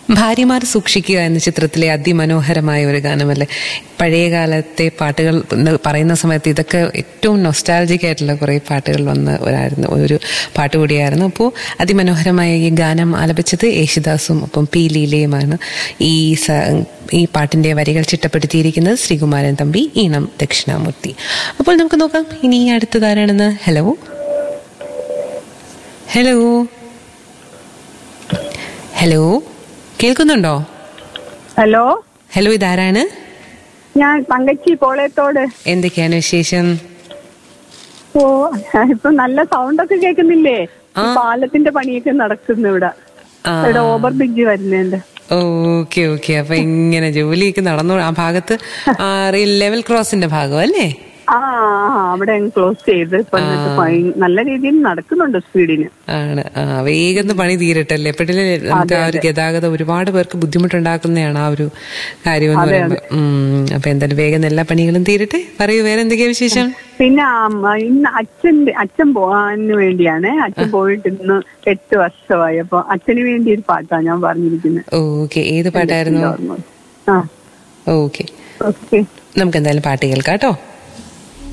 ഭാര്യമാർ സൂക്ഷിക്കുക എന്ന ചിത്രത്തിലെ അതിമനോഹരമായ ഒരു ഗാനമല്ലേ. പഴയ കാലത്തെ പാട്ടുകൾ പറയുന്ന സമയത്ത് ഇതൊക്കെ ഏറ്റവും നൊസ്റ്റാൾജിക് ആയിട്ടുള്ള കുറേ പാട്ടുകൾ വന്ന ഒരു പാട്ട് കൂടിയായിരുന്നു. അപ്പോൾ അതിമനോഹരമായ ഈ ഗാനം ആലപിച്ചത് യേശുദാസും ഒപ്പം പി ലീലയുമാണ്. ഈ പാട്ടിന്റെ വരികൾ ചിട്ടപ്പെടുത്തിയിരിക്കുന്നത് ശ്രീകുമാരൻ തമ്പി, ഈണം ദക്ഷിണാമൂർത്തി. അപ്പോൾ നമുക്ക് നോക്കാം ഇനി അടുത്തതാരാണെന്ന്. ഹലോ ഹലോ ഹലോ, കേൾക്കുന്നുണ്ടോ? ഹലോ ഹലോ, ഇതാരാണ്? ഞാൻ തങ്കച്ചി പോളയത്തോട്. എന്തൊക്കെയാണ് വിശേഷം? ഓ, ഇപ്പൊ നല്ല സൗണ്ട് ഒക്കെ കേൾക്കുന്നില്ലേ? പാലത്തിന്റെ പണിയൊക്കെ നടക്കുന്നു ഇവിടെ ഓവർ ബ്രിഡ്ജ് വരുന്നുണ്ട്. Okay okay. അപ്പൊ ഇങ്ങനെ ജോലിയൊക്കെ നടന്നു ആ ഭാഗത്ത്, ലെവൽ ക്രോസിന്റെ ഭാഗം അല്ലേ? അവിടെ ക്ലോസ് ചെയ്ത് നല്ല രീതിയിൽ നടക്കുന്നുണ്ട് സ്പീഡിന്. ആണ്. വേഗം പണി തീരട്ടല്ലേ. എപ്പോഴും നമുക്ക് ആ ഒരു ഗതാഗതം ഒരുപാട് പേർക്ക് ബുദ്ധിമുട്ടുണ്ടാക്കുന്നതാണ് ആ ഒരു കാര്യം എന്ന് പറയുമ്പോൾ. അപ്പൊ എന്തായാലും വേഗം എല്ലാ പണികളും തീരട്ടെ. പറയൂ, വേറെ എന്തൊക്കെയാ വിശേഷം? പിന്നെ ഇന്ന് അച്ഛൻ പോകാന് വേണ്ടിയാണ്. അച്ഛൻ പോയിട്ട് ഇന്ന് 8 വർഷമായി. അപ്പൊ അച്ഛന് വേണ്ടി ഒരു പാട്ടാണ് ഞാൻ പറഞ്ഞിരിക്കുന്നത്. ഓക്കെ, ഏത് പാട്ടായിരുന്നു? ഓക്കെ, നമുക്ക് എന്തായാലും പാട്ട് കേൾക്കാം കേട്ടോ.